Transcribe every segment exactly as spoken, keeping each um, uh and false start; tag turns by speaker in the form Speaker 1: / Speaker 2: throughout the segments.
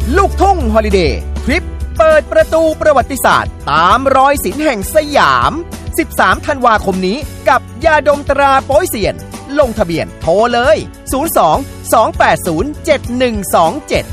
Speaker 1: ลูกทุ่งฮอลิเดย์ทริปเปิดประตูประวัติศาสตร์ตามรอยศิลป์แห่งสยามสิบสามธันวาคมนี้กับยาดมตราโป๊ยเซียนลงทะเบียนโทรเลยศูนย์ สอง สอง แปด ศูนย์ เจ็ด หนึ่ง สอง เจ็ด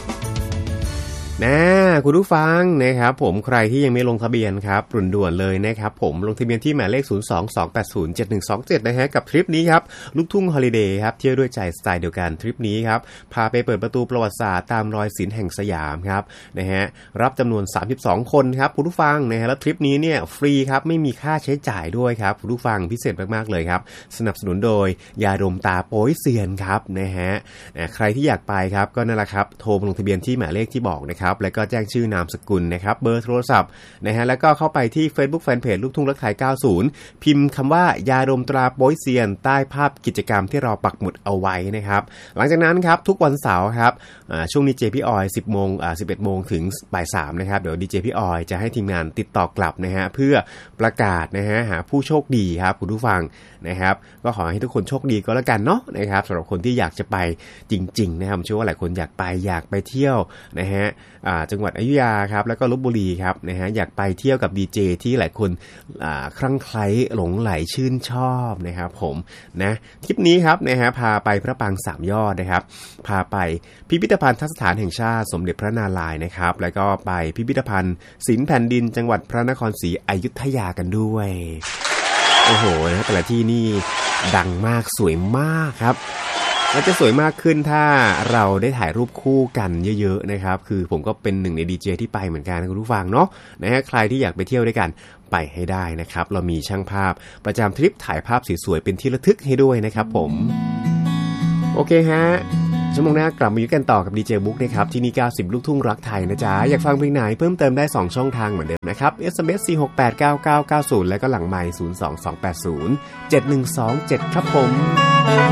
Speaker 2: นะคุณผู้ฟังนะครับผมใครที่ยังไม่ลงทะเบียนครับด่วนๆเลยนะครับผมลงทะเบียนที่หมายเลขศูนย์ สอง สอง แปด ศูนย์ เจ็ด หนึ่ง สอง เจ็ดนะฮะกับทริปนี้ครับลูกทุ่งฮอลิเดย์ครับเที่ยวด้วยใจสไตล์เดียวกันทริปนี้ครับพาไปเปิดประตูประวัติศาสตร์ตามรอยศิลป์แห่งสยามครับนะฮะรับจำนวนสามสิบสองคนครับคุณผู้ฟังนะฮะแล้วทริปนี้เนี่ยฟรีครับไม่มีค่าใช้จ่ายด้วยครับคุณผู้ฟังพิเศษมากๆเลยครับสนับสนุนโดยยาดมตาโป๊ยเซียนครับนะฮะใครที่อยากไปครับก็นั่นแหละครับโทรลงทะเบียนที่หมายเลขที่บอกนะครับแล้วก็แจ้งชื่อนามสกุลนะครับเบอร์โทรศัพท์นะฮะแล้วก็เข้าไปที่ Facebook Fanpage ลูกทุ่งรักไทยเก้าสิบพิมพ์คำว่ายาดมตราโป๊ยเซียนใต้ภาพกิจกรรมที่เราปักหมุดเอาไว้นะครับหลังจากนั้นครับทุกวันเสาร์ครับช่วงดีเจพี่ออย สิบโมงอ่า สิบเอ็ดโมงถึงบ่ายสามนะครับเดี๋ยวดีเจพี่ออยจะให้ทีมงานติดต่อกลับนะฮะเพื่อประกาศนะฮะหาผู้โชคดีครับคุณผู้ฟังนะครับก็ขอให้ทุกคนโชคดีก็แล้วกันเนาะนะครับสำหรับคนที่อยากจะไปจริงๆนะครับเชื่อว่าหลายคนอยากไปอยากไปเที่ยวนะฮะจังหวัดอยุธยาครับแล้วก็ลพบุรีครับนะฮะอยากไปเที่ยวกับดีเจที่หลายคนคลั่งไคล้หลงไหลชื่นชอบนะครับผมนะทริปนี้ครับนะฮะพาไปพระปรางสามยอดนะครับพาไปพิพิธภัณฑ์ทัศนแห่งชาติสมเด็จพระนารายณ์นะครับแล้วก็ไปพิพิธภัณฑ์ศิลป์แผ่นดินจังหวัดพระนครศรีอยุธยากันด้วยโอ้โหนะแต่ละที่นี่ดังมากสวยมากครับและจะสวยมากขึ้นถ้าเราได้ถ่ายรูปคู่กันเยอะๆนะครับคือผมก็เป็นหนึ่งในดีเจที่ไปเหมือนกันนะคุณผู้ฟังเนาะนะฮะใครที่อยากไปเที่ยวด้วยกันไปให้ได้นะครับเรามีช่างภาพประจำทริปถ่ายภาพสวยๆเป็นที่ระลึกให้ด้วยนะครับผมโอเคฮะชั่วโมงหน้ากลับมาอยู่กันต่อกับดีเจบุ๊กนะครับที่นี่เก้าสิบลูกทุ่งรักไทยนะจ๊ะอยากฟังเพลงไหนเพิ่มเติมได้สองช่องทางเหมือนเดิมนะครับ เอส เอ็ม เอส สี่ หก แปด เก้า เก้า เก้า ศูนย์และก็หลังไมค์ศูนย์ สอง สอง แปด ศูนย์ เจ็ด หนึ่ง สอง เจ็ดครับผม